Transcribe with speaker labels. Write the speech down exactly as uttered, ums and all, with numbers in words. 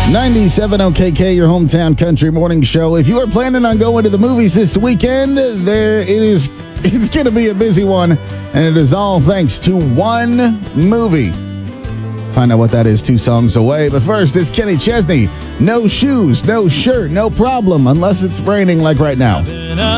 Speaker 1: ninety-seven O K K, your hometown country morning show. If you are planning on going to the movies this weekend, there it is. It's going to be a busy one, and it is all thanks to one movie. Find out what that is two songs away. But first, it's Kenny Chesney. No shoes, no shirt, no problem, unless it's raining like right now.